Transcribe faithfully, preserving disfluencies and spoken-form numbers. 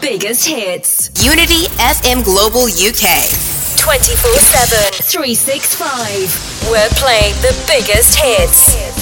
biggest hits. Unity F M Global U K. twenty-four seven, three sixty-five. We're playing the biggest hits.